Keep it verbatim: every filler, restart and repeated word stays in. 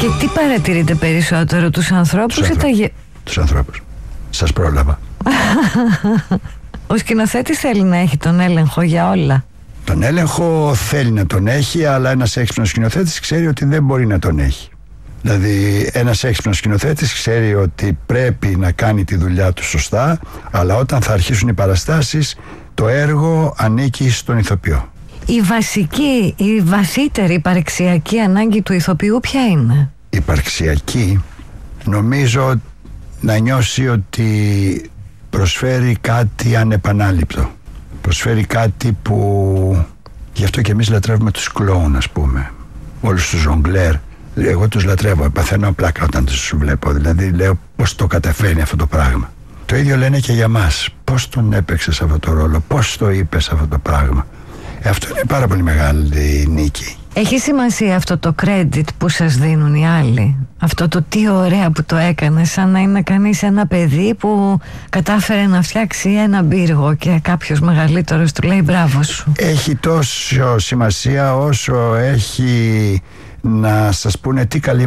Και τι παρατηρείτε περισσότερο, τους ανθρώπους τους ή τα γε... Τους ανθρώπους. Σας πρόλαβα. Ο σκηνοθέτης θέλει να έχει τον έλεγχο για όλα. Τον έλεγχο θέλει να τον έχει, αλλά ένας έξυπνος σκηνοθέτης ξέρει ότι δεν μπορεί να τον έχει. Δηλαδή ένας έξυπνος σκηνοθέτης ξέρει ότι πρέπει να κάνει τη δουλειά του σωστά, αλλά όταν θα αρχίσουν οι παραστάσεις, το έργο ανήκει στον ηθοποιό. Η βασική, η βασίτερη υπαρξιακή ανάγκη του ηθοποιού ποια είναι? Η υπαρξιακή, νομίζω, να νιώσει ότι προσφέρει κάτι ανεπανάληπτο. Προσφέρει κάτι που... Γι' αυτό και εμείς λατρεύουμε τους κλόουν, ας πούμε. Όλους τους ζογκλέρ. Εγώ τους λατρεύω, παθαίνω πλάκα όταν τους βλέπω. Δηλαδή λέω πώς το καταφέρνει αυτό το πράγμα. Το ίδιο λένε και για μας. Πώς τον έπαιξες αυτό το ρόλο, πώς το είπες αυτό το πράγμα. Ε, αυτό είναι πάρα πολύ μεγάλη νίκη. Έχει σημασία αυτό το credit που σας δίνουν οι άλλοι? Αυτό το τι ωραία που το έκανε, σαν να είναι κανείς ένα παιδί που κατάφερε να φτιάξει ένα πύργο και κάποιος μεγαλύτερος του λέει μπράβο σου. Έχει τόσο σημασία όσο έχει να σας πούνε τι καλή